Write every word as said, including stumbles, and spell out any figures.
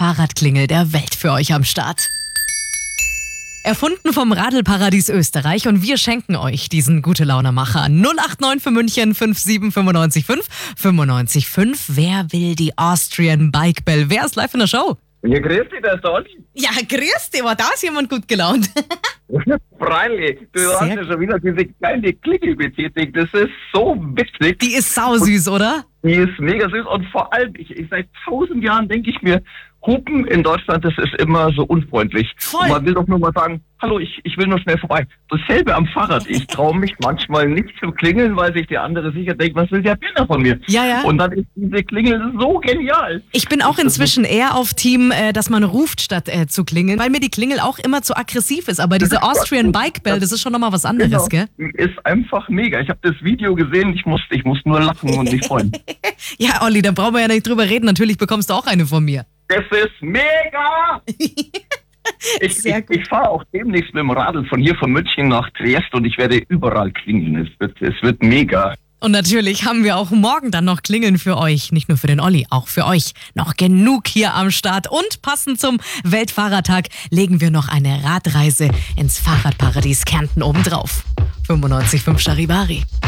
Fahrradklingel der Welt für euch am Start. Erfunden vom Radelparadies Österreich und wir schenken euch diesen Gute-Laune-Macher. null acht neun für München fünf sieben fünf neun fünf fünf fünf fünf. Wer will die Austrian Bike Bell? Wer ist live in der Show? Ja, grüß dich, der ist der Olli. Ja, grüß dich, war da ist jemand gut gelaunt. Freilich, du Sehr hast ja schon wieder diese kleine Klingel betätigt. Das ist so witzig. Die ist sausüß, oder? Die ist mega süß und vor allem, ich, ich seit tausend Jahren denke ich mir, Hupen in Deutschland, das ist immer so unfreundlich. Voll. Und man will doch nur mal sagen, hallo, ich, ich will nur schnell vorbei. Dasselbe am Fahrrad. Ich traue mich manchmal nicht zu klingeln, weil sich der andere sicher denkt, was will der Penner von mir? Ja, ja. Und dann ist diese Klingel so genial. Ich bin auch inzwischen eher auf Team, äh, dass man ruft, statt äh, zu klingeln, weil mir die Klingel auch immer zu aggressiv ist. Aber diese Austrian Bike Bell, das ist schon nochmal was anderes, Genau. gell? Die ist einfach mega. Ich habe das Video gesehen, ich muss, ich muss nur lachen und mich freuen. Ja, Olli, da brauchen wir ja nicht drüber reden. Natürlich bekommst du auch eine von mir. Das ist mega! Ich, Sehr ich, gut. ich fahre auch demnächst mit dem Radl von hier von München nach Triest und ich werde überall klingeln. Es wird, es wird mega. Und natürlich haben wir auch morgen dann noch Klingeln für euch. Nicht nur für den Olli, auch für euch. Noch genug hier am Start. Und passend zum Weltfahrradtag legen wir noch eine Radreise ins Fahrradparadies Kärnten obendrauf. fünfundneunzig Komma fünf Charivari.